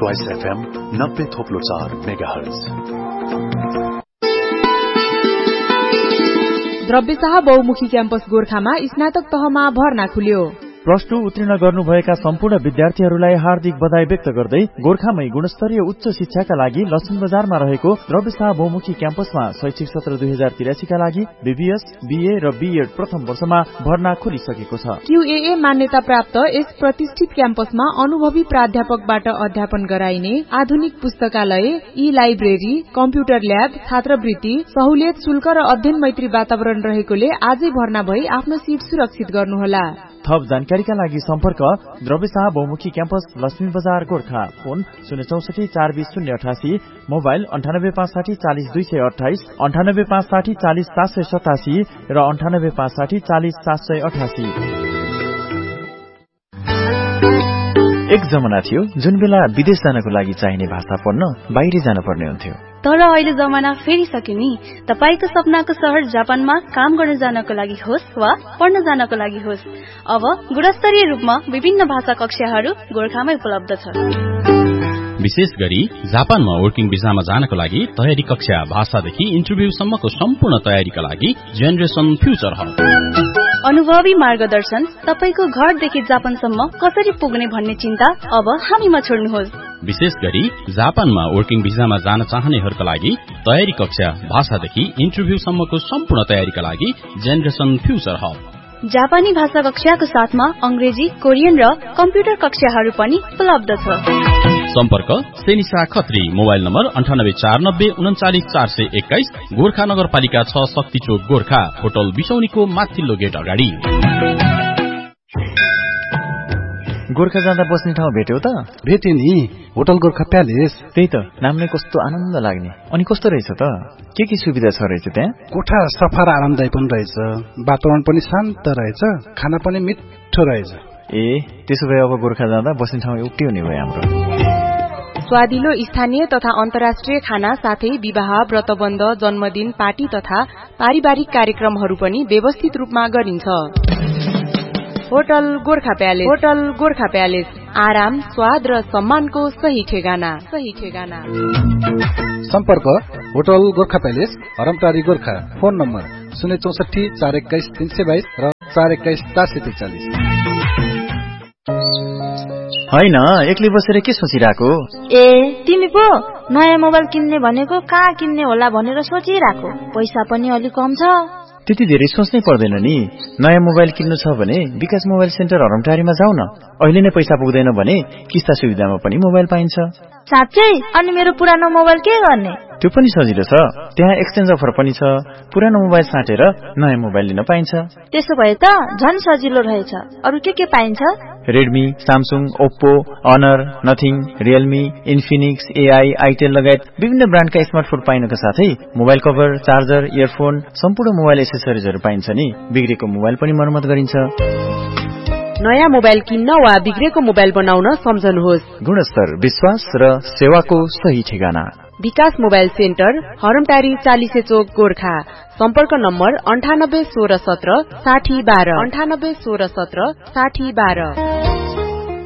Slice FM 90.4 megahertz. Dravya Shah बहुमुखी campus गोरखामा स्नातक तहमा भर्ना खुल्यो। +2 उत्तीर्ण गर्नुभएका सम्पूर्ण विद्यार्थीहरूलाई हार्दिक बधाई व्यक्त गर्दै गोरखामै गुणस्तरीय उच्च शिक्षाका लागि लक्ष्मी बजारमा रहेको द्रव्यशाह बहुमुखी क्याम्पसमा शैक्षिक सत्र 2083 का लागि बीबीएस, बीए र बीएड प्रथम वर्षमा भर्ना खुलिसकेको छ। QAA मान्यता प्राप्त यस प्रतिष्ठित क्याम्पसमा अनुभवी प्राध्यापकबाट अध्यापन गराइने आधुनिक पुस्तकालय, ई-लाइब्रेरी, कम्प्युटर ल्याब, छात्रवृत्ति, सहुलियत शुल्क र अध्ययन मैत्री वातावरण रहेकोले आजै भर्ना भई आफ्नो सिट सुरक्षित गर्नुहोला। थप जानकारीका लागि सम्पर्क द्रव्यशाह बहुमुखी क्याम्पस लक्ष्मी बजार गोरखा। फोन 064 420 088, मोबाइल 9856 40 228, 9856 40 787 र 9856 40 788। एक जमाना थियो जुन बेला विदेश जानको लागि चाहिने भाषा पढ्न बाहिर जान पर्ने हुन्थ्यो। तर अहिले जमाना फेरिसक्यो नि। तपाईको सपनाको शहर जापानमा काम गर्न जानको लागि होस् वा पढ्न जानको लागि होस्, अब गुणस्तरीय रूपमा विभिन्न भाषा कक्षाहरू गोरखामै उपलब्ध छ। विशेष गरी जापानमा वर्किङ भिसामा जानको लागि तयारी कक्षा, भाषादेखि इन्टरभ्यू सम्मको सम्पूर्ण तयारीका लागि जेनरेसन फ्युचर हब। अनुभवी मार्गदर्शन, तपाईको घरदेखि जापानसम्म कसरी पुग्ने भन्ने चिन्ता अब हामीमा छोड्नुहोस्। विशेष गरी जापानमा वर्किङ भिसामा जान चाहनेहरूका लागि तयारी कक्षा, भाषादेखि इन्टरभ्यू सम्मको सम्पूर्ण तयारीका लागि जेनरेसन फ्युचर हब। जापानी भाषा कक्षाको साथमा अंग्रेजी, कोरियन र कम्प्युटर कक्षाहरू पनि उपलब्ध छ। सम्पर्क सेनिसा खत्री, मोबाइल नम्बर 9849 39421, गोरखा नगरपालिका 6, शक्ति चोक गोरखा, होटल बिसौनीको माथिल्लो गेट अगाडि। गोरखा जाँदा बस्ने ठाउँ भेट्यौ त? भेटे नि, होटल गोरखा प्यालेस। त्यही त, नाम नै कस्तो आनन्द लाग्ने। अनि कस्तो रहेछ त? के सुविधा छ रहेछ त्यहाँ? कोठा सफा र आरामदायी पनि रहेछ, वातावरण पनि शान्त रहेछ, खाना पनि मिठो रहेछ। ए, त्यसो भए अब गोरखा जाँदा बस्ने ठाउँ एउटै हुने भयो हाम्रो। स्वादिलो स्थानीय तथा अन्तर्राष्ट्रिय खाना साथै विवाह, व्रतबन्ध, जन्मदिन, पार्टी तथा पारिवारिक कार्यक्रमहरू पनि व्यवस्थित रूपमा गरिन्छ। Hotel Gorkha palace. Hotel Gorkha palace, आराम, स्वाद र सम्मानको सही ठेगाना। सम्पर्क hotel Gorkha palace, हरमटारी Gorkha. Phone number 064 421 322 र 421 443। हैन, एक्लै बसेर के सोचिरहेको? ए, तिमी पो नयाँ मोबाइल किन्ने भनेको कहाँ किन्ने होला भनेर सोचिरहेको। पैसा पनि अलि कम छ। त्यति धेरै सोच्नै पर्दैन नि। नयाँ मोबाइल किन्नु छ भने विकास मोबाइल सेन्टर हरमटारीमा जाऊ न। अहिले नै पैसा पुग्दैन भने किस्ता सुविधामा पनि मोबाइल पाइन्छ। साँच्चै? अनि मेरो पुरानो मोबाइल के गर्ने? त्यो पनि सजिलो छ, त्यहाँ एक्सचेन्ज अफर पनि छ। पुरानो मोबाइल साटेर नयाँ मोबाइल लिन पाइन्छ। त्यसो भए त झन् सजिलो रहेछ। अरु के पाइन्छ? Redmi, Samsung, Oppo, honour, nothing, Realme, Infinix, AI, Itel लगायत विभिन्न ब्रान्डका स्मार्टफोन पाइनुका साथै मोबाइल कभर, चार्जर, इयरफोन, सम्पूर्ण मोबाइल एसेसरिजहरू पाइन्छ नि। बिग्रेको मोबाइल पनि मर्मत गरिन्छ। नयाँ मोबाइल किन्न वा बिग्रेको मोबाइल बनाउन सम्झनुहोस्। गुणस्तर, विश्वास र सेवाको सही ठेगाना। विकास मोबाइल सेन्टर, हरमटारी 40 चोक गोरखा। सम्पर्क नम्बर 98 16 17 60 12, 98 16 17 60 12।